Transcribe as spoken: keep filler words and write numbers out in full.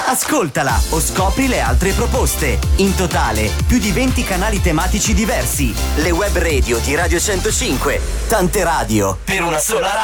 Ascoltala o scopri le altre proposte. In totale, più di venti canali tematici diversi. Le web radio di Radio centocinque. Tante radio per una sola